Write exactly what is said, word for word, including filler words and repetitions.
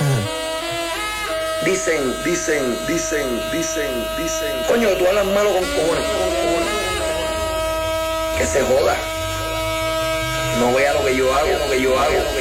Dicen, dicen, dicen, dicen, dicen. Coño, tú hablas malo con cojones. Con cojones. Que se joda. No vea lo que yo hago, lo que yo hago.